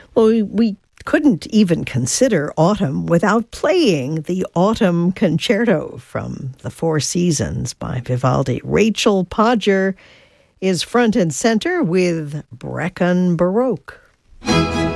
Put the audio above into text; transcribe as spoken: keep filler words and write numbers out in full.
Well, we, we couldn't even consider autumn without playing the Autumn Concerto from the Four Seasons by Vivaldi. Rachel Podger is front and center with Brecon Baroque.